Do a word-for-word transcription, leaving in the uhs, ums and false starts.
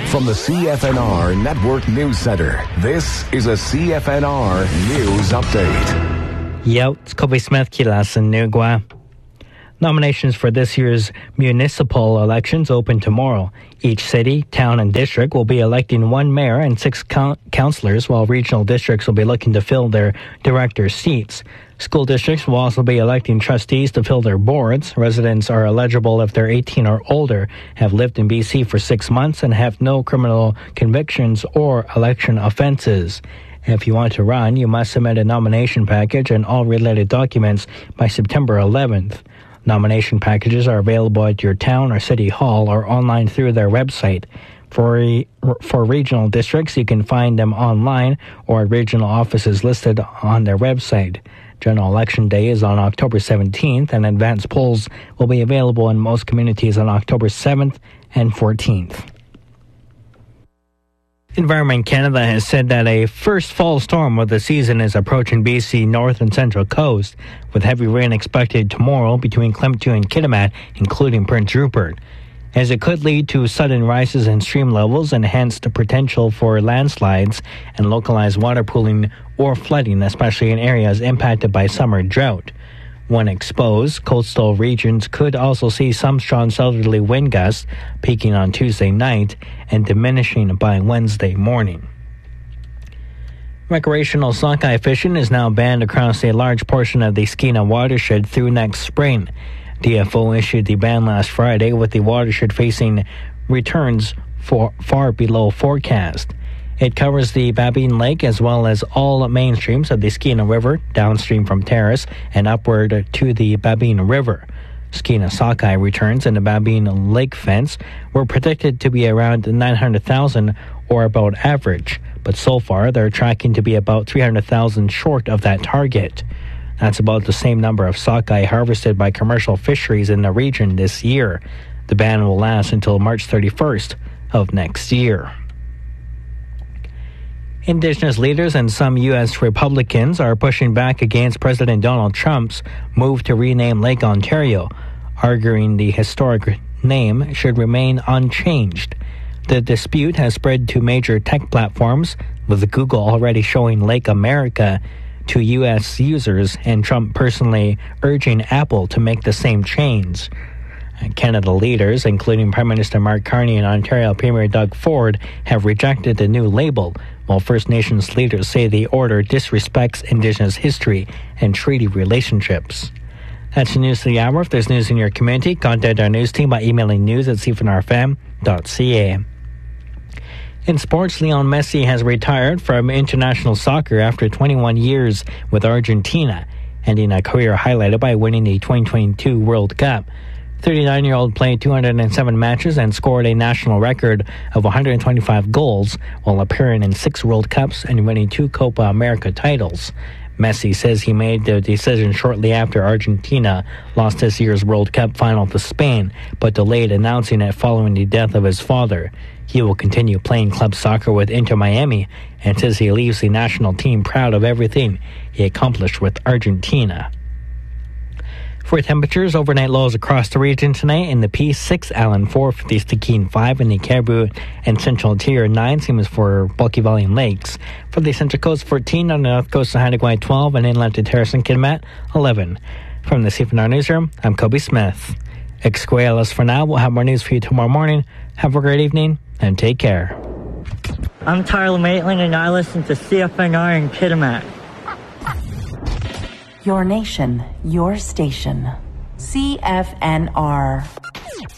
From the C F N R Network News Center, this is a C F N R News Update. Yo, it's Kobe Smith, Kilasan Nugwa. Nominations for this year's municipal elections open tomorrow. Each city, town, and district will be electing one mayor and six coun- councillors, while regional districts will be looking to fill their director seats. School districts will also be electing trustees to fill their boards. Residents are eligible if they're eighteen or older, have lived in B C for six months, and have no criminal convictions or election offenses. If you want to run, you must submit a nomination package and all related documents by September eleventh. Nomination packages are available at your town or city hall or online through their website. For for regional districts, you can find them online or at regional offices listed on their website. General Election Day is on October seventeenth, and advance polls will be available in most communities on October seventh and fourteenth. Environment Canada has said that a first fall storm of the season is approaching B C north and central coast, with heavy rain expected tomorrow between Clemtu and Kitimat, including Prince Rupert, as it could lead to sudden rises in stream levels and hence the potential for landslides and localized water pooling or flooding, especially in areas impacted by summer drought. When exposed, coastal regions could also see some strong southerly wind gusts, peaking on Tuesday night and diminishing by Wednesday morning. Recreational sockeye fishing is now banned across a large portion of the Skeena watershed through next spring. D F O issued the ban last Friday, with the watershed facing returns for far below forecast. It covers the Babine Lake as well as all main streams of the Skeena River, downstream from Terrace and upward to the Babine River. Skeena sockeye returns in the Babine Lake fence were predicted to be around nine hundred thousand, or about average, but so far they're tracking to be about three hundred thousand short of that target. That's about the same number of sockeye harvested by commercial fisheries in the region this year. The ban will last until March thirty-first of next year. Indigenous leaders and some U S Republicans are pushing back against President Donald Trump's move to rename Lake Ontario, arguing the historic name should remain unchanged. The dispute has spread to major tech platforms, with Google already showing Lake America to U S users and Trump personally urging Apple to make the same change. Canada leaders, including Prime Minister Mark Carney and Ontario Premier Doug Ford, have rejected the new label, while First Nations leaders say the order disrespects Indigenous history and treaty relationships. That's the news of the hour. If there's news in your community, contact our news team by emailing news at c f n r f m dot c a. In sports, Lionel Messi has retired from international soccer after twenty-one years with Argentina, ending a career highlighted by winning the twenty twenty-two World Cup. thirty-nine-year-old played two hundred seven matches and scored a national record of one hundred twenty-five goals while appearing in six World Cups and winning two Copa America titles. Messi says he made the decision shortly after Argentina lost this year's World Cup final to Spain, but delayed announcing it following the death of his father. He will continue playing club soccer with Inter Miami and says he leaves the national team proud of everything he accomplished with Argentina. For temperatures, overnight lows across the region tonight: in the Peace six, Allen four, fifty Stikine five, in the Caribou and Central Interior nine, same as for Bulky Valley and Lakes. For the Central Coast fourteen, on the North Coast of Haida twelve, and inland to Terrace and Kitimat eleven. From the C F N R Newsroom, I'm Kobe Smith. Exquealis for now. We'll have more news for you tomorrow morning. Have a great evening and take care. I'm Tyler Maitland and I listen to C F N R in Kitimat. Your nation, your station. C F N R.